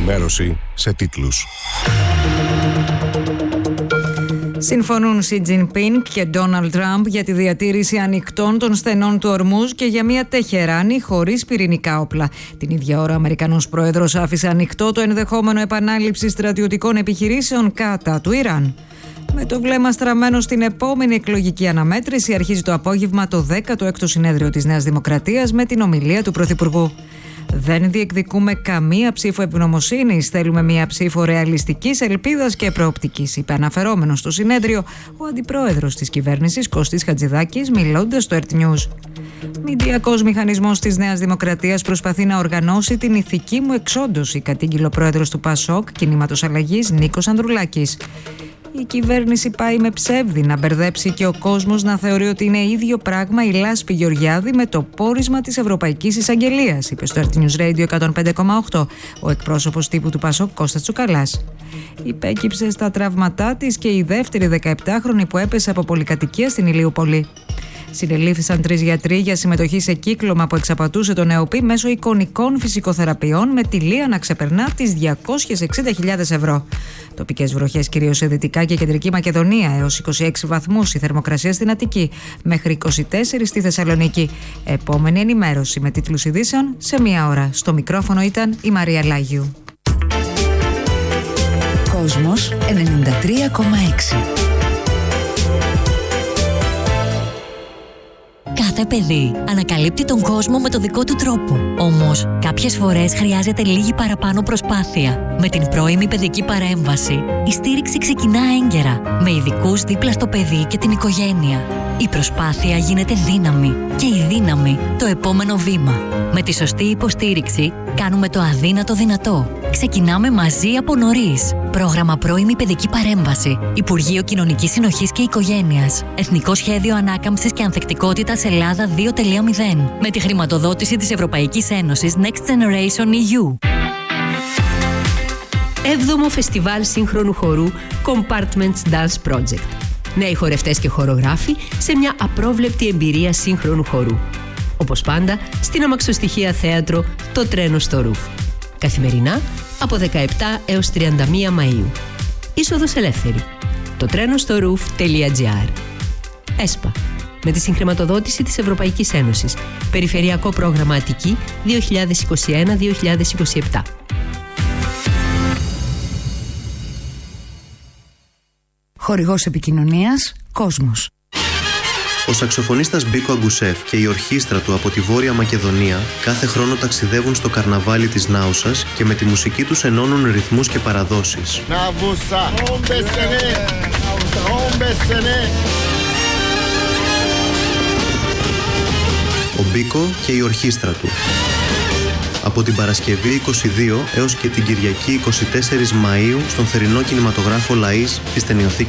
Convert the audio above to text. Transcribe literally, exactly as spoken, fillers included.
ενημέρωση σε τίτλους. Συμφωνούν Σι Τζινπίνγκ και Ντόναλντ Τραμπ για τη διατήρηση ανοιχτών των στενών του Ορμούζ και για μια Τεχεράνη χωρίς πυρηνικά όπλα. Την ίδια ώρα, ο Αμερικανός πρόεδρος άφησε ανοιχτό το ενδεχόμενο επανάληψη στρατιωτικών επιχειρήσεων κατά του Ιράν. Με το βλέμμα στραμμένο στην επόμενη εκλογική αναμέτρηση, αρχίζει το απόγευμα το δέκατο έκτο συνέδριο της Νέας Δημοκρατίας με την ομιλία του Πρωθυπουργού. Δεν διεκδικούμε καμία ψήφο ευγνωμοσύνης, θέλουμε μια ψήφο ρεαλιστικής ελπίδας και προοπτικής, είπε αναφερόμενος στο συνέδριο ο αντιπρόεδρος της κυβέρνησης Κώστης Χατζηδάκης, μιλώντας στο Earth News. Μηντιακός μηχανισμός της Νέας Δημοκρατίας προσπαθεί να οργανώσει την ηθική μου εξόντωση, κατήγγειλε ο πρόεδρος του ΠΑΣΟΚ, Κινήματος Αλλαγής, Νίκος Ανδρουλάκης. Η κυβέρνηση πάει με ψεύδι να μπερδέψει και ο κόσμος να θεωρεί ότι είναι ίδιο πράγμα η Λάσπη Γεωργιάδη με το πόρισμα της Ευρωπαϊκής Εισαγγελίας, είπε στο Earth News Radio εκατόν πέντε κόμμα οκτώ ο εκπρόσωπος τύπου του ΠΑΣΟΚ Κώστας Τσουκαλάς. Υπέκυψε στα τραύματά της και η δεύτερη δεκαεπτάχρονη που έπεσε από πολυκατοικία στην Ηλιούπολη. Συνελήφθησαν τρεις γιατροί για συμμετοχή σε κύκλωμα που εξαπατούσε τον ΕΟΠΗ μέσω εικονικών φυσικοθεραπείων με τιλία να ξεπερνά τις διακόσιες εξήντα χιλιάδες ευρώ. Τοπικές βροχές κυρίως σε Δυτικά και Κεντρική Μακεδονία, έως είκοσι έξι βαθμούς η θερμοκρασία στην Αττική, μέχρι είκοσι τέσσερα στη Θεσσαλονίκη. Επόμενη ενημέρωση με τίτλους ειδήσεων σε μία ώρα. Στο μικρόφωνο ήταν η Μαρία Λάγιου. Κόσμος ενενήντα τρία κόμμα έξι. Κάθε παιδί ανακαλύπτει τον κόσμο με το δικό του τρόπο. Όμως, κάποιες φορές χρειάζεται λίγη παραπάνω προσπάθεια. Με την πρώιμη παιδική παρέμβαση, η στήριξη ξεκινά έγκαιρα, με ειδικούς δίπλα στο παιδί και την οικογένεια. Η προσπάθεια γίνεται δύναμη και η δύναμη το επόμενο βήμα. Με τη σωστή υποστήριξη, κάνουμε το αδύνατο δυνατό. Ξεκινάμε μαζί από νωρίς. Πρόγραμμα Πρώιμη Παιδική Παρέμβαση. Υπουργείο Κοινωνικής Συνοχής και Οικογένειας. Εθνικό Σχέδιο Ανάκαμψης και Ανθεκτικότητας Ελλάδα δύο κόμμα μηδέν. Με τη χρηματοδότηση της Ευρωπαϊκής Ένωσης Next Generation ι γιου. Έβδομο Φεστιβάλ Σύγχρονου Χορού Compartments Dance Project. Νέοι χορευτές και χορογράφοι σε μια απρόβλεπτη εμπειρία σύγχρονου χορού. Όπως πάντα, στην αμαξοστοιχεία θέατρο Το Τρένο στο Ρουφ. Καθημερινά από δεκαεπτά έως τριάντα μία Μαΐου. Είσοδος ελεύθερη. Το τρένο στο ρουφ τελεία τζι άρ. ΕΣΠΑ. Με τη συγχρηματοδότηση της Ευρωπαϊκής Ένωσης. Περιφερειακό πρόγραμμα Αττική δύο χιλιάδες είκοσι ένα με δύο χιλιάδες είκοσι επτά. Χορηγός επικοινωνίας Κόσμος. Ο σαξοφωνίστας Μπίκο Αγκουσέφ και η ορχήστρα του από τη Βόρεια Μακεδονία κάθε χρόνο ταξιδεύουν στο καρναβάλι της Νάουσας και με τη μουσική τους ενώνουν ρυθμούς και παραδόσεις. Ο Μπίκο και η ορχήστρα του. Από την Παρασκευή είκοσι δύο έως και την Κυριακή είκοσι τέσσερις Μαΐου στον θερινό κινηματογράφο Λαΐς της Ταινιοθήκης